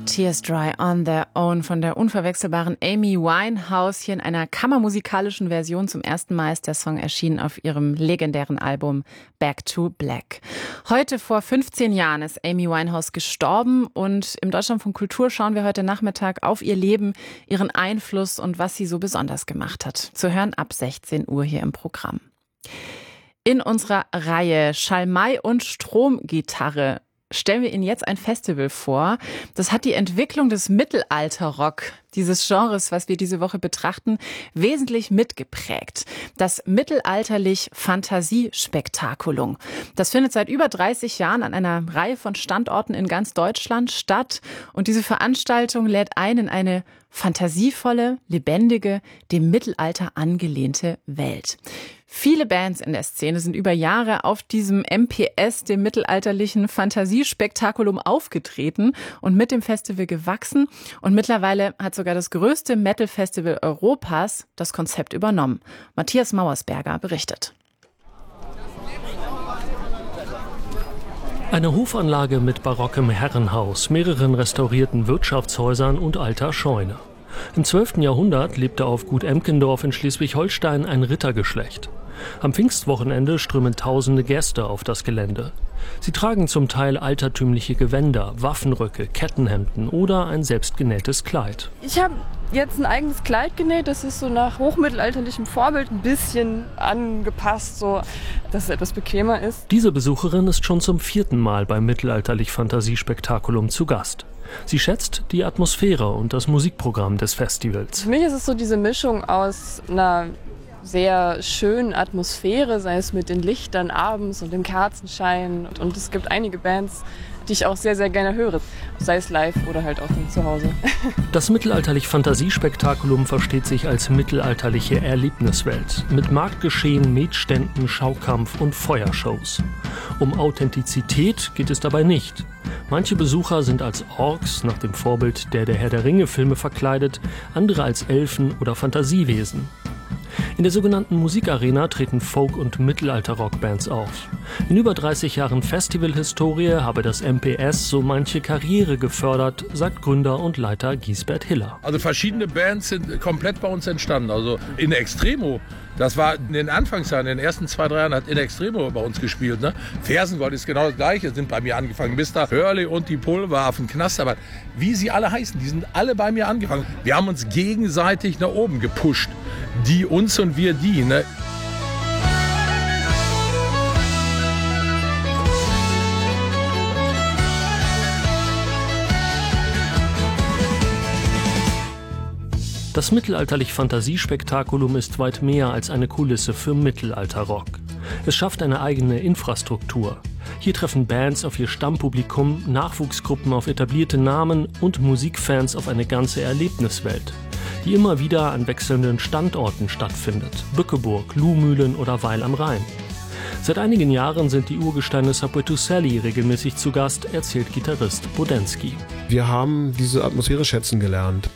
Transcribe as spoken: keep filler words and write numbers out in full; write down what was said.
Tears Dry on Their Own von der unverwechselbaren Amy Winehouse. Hier in einer kammermusikalischen Version zum ersten Mal ist der Song erschienen auf ihrem legendären Album Back to Black. Heute vor fünfzehn Jahren ist Amy Winehouse gestorben und im Deutschlandfunk Kultur schauen wir heute Nachmittag auf ihr Leben, ihren Einfluss und was sie so besonders gemacht hat. Zu hören ab sechzehn Uhr hier im Programm. In unserer Reihe Schalmei und Stromgitarre stellen wir Ihnen jetzt ein Festival vor. Das hat die Entwicklung des Mittelalterrock, dieses Genres, was wir diese Woche betrachten, wesentlich mitgeprägt. Das Mittelalterlich-Fantasiespektakulum. Das findet seit über dreißig Jahren an einer Reihe von Standorten in ganz Deutschland statt. Und diese Veranstaltung lädt ein in eine fantasievolle, lebendige, dem Mittelalter angelehnte Welt. Viele Bands in der Szene sind über Jahre auf diesem M P S, dem mittelalterlichen Fantasiespektakulum, aufgetreten und mit dem Festival gewachsen. Und mittlerweile hat sogar das größte Metal-Festival Europas das Konzept übernommen. Matthias Mauersberger berichtet. Eine Hofanlage mit barockem Herrenhaus, mehreren restaurierten Wirtschaftshäusern und alter Scheune. Im zwölften Jahrhundert lebte auf Gut Emkendorf in Schleswig-Holstein ein Rittergeschlecht. Am Pfingstwochenende strömen tausende Gäste auf das Gelände. Sie tragen zum Teil altertümliche Gewänder, Waffenröcke, Kettenhemden oder ein selbstgenähtes Kleid. Ich habe jetzt ein eigenes Kleid genäht, das ist so nach hochmittelalterlichem Vorbild ein bisschen angepasst, so dass es etwas bequemer ist. Diese Besucherin ist schon zum vierten Mal beim Mittelalterlich-Fantasiespektakulum zu Gast. Sie schätzt die Atmosphäre und das Musikprogramm des Festivals. Für mich ist es so diese Mischung aus einer sehr schönen Atmosphäre, sei es mit den Lichtern abends und dem Kerzenschein. Und, und es gibt einige Bands, die ich auch sehr, sehr gerne höre, sei es live oder halt auch dann zu Hause. Das Mittelalterlich-Fantasiespektakulum versteht sich als mittelalterliche Erlebniswelt mit Marktgeschehen, Metständen, Schaukampf und Feuershows. Um Authentizität geht es dabei nicht. Manche Besucher sind als Orks nach dem Vorbild der Der Herr der Ringe-Filme verkleidet, andere als Elfen oder Fantasiewesen. In der sogenannten Musikarena treten Folk- und Mittelalter-Rockbands auf. In über dreißig Jahren Festivalhistorie habe das M P S so manche Karriere gefördert, sagt Gründer und Leiter Giesbert Hiller. Also verschiedene Bands sind komplett bei uns entstanden. Also In Extremo, das war in den Anfangsjahren, in den ersten zwei, drei Jahren hat In Extremo bei uns gespielt. Ne? Fersengold ist genau das Gleiche, sind bei mir angefangen. Mister Hurley und die Pulveraffen, Knasterband, wie sie alle heißen, die sind alle bei mir angefangen. Wir haben uns gegenseitig nach oben gepusht. Die uns und wir die. Ne? Das Mittelalterlich-Fantasiespektakulum ist weit mehr als eine Kulisse für Mittelalterrock. Es schafft eine eigene Infrastruktur. Hier treffen Bands auf ihr Stammpublikum, Nachwuchsgruppen auf etablierte Namen und Musikfans auf eine ganze Erlebniswelt, die immer wieder an wechselnden Standorten stattfindet. Bückeburg, Luhmühlen oder Weil am Rhein. Seit einigen Jahren sind die Urgesteine Subway to Sally regelmäßig zu Gast, erzählt Gitarrist Bodensky. Wir haben diese Atmosphäre schätzen gelernt.